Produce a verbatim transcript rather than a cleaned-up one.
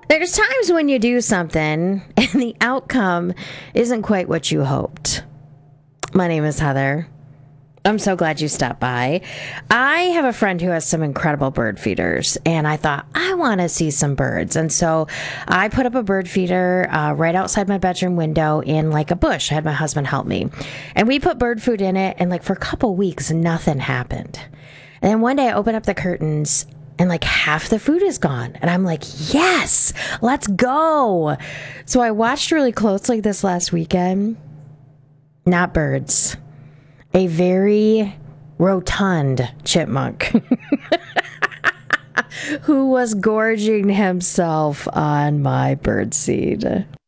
There's times when you do something and the outcome isn't quite what you hoped. My name is Heather. I'm so glad you stopped by. I have a friend who has some incredible bird feeders, and I thought, I want to see some birds. And so I put up a bird feeder uh, right outside my bedroom window in like a bush. I had my husband help me. And we put bird food in it, and like for a couple weeks, nothing happened. And then one day I open up the curtains, and like half the food is gone. And I'm like, yes, let's go. So I watched really closely this last weekend. Not birds. A very rotund chipmunk who was gorging himself on my birdseed.